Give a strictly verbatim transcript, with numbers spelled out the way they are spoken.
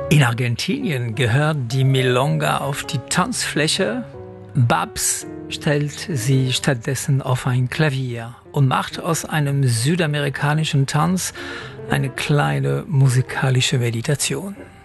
In Argentinien gehört die Milonga auf die Tanzfläche. Babs stellt sie stattdessen auf ein Klavier und macht aus einem südamerikanischen Tanz eine kleine musikalische Meditation.